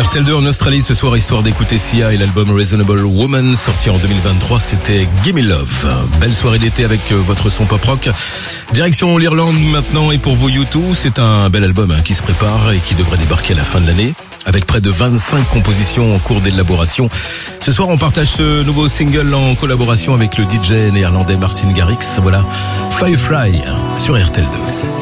RTL2 en Australie ce soir, histoire d'écouter Sia et l'album Reasonable Woman, sorti en 2023, c'était Gimme Love. Belle soirée d'été avec votre son pop rock. Direction l'Irlande maintenant, et pour vous U2, c'est un bel album qui se prépare et qui devrait débarquer à la fin de l'année, avec près de 25 compositions en cours d'élaboration. Ce soir, on partage ce nouveau single en collaboration avec le DJ néerlandais Martin Garrix. Voilà, Firefly sur RTL2.